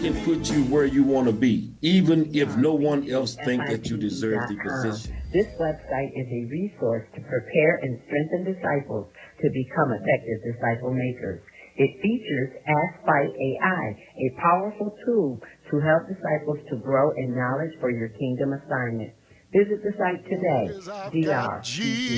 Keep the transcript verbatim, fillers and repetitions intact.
can put you where you want to be, even if no one else thinks that you deserve the position. This website is a resource to prepare and strengthen disciples to become effective disciple makers. It features Ask Fight A I, a powerful tool to help disciples to grow in knowledge for your kingdom assignment. Visit the site today, D R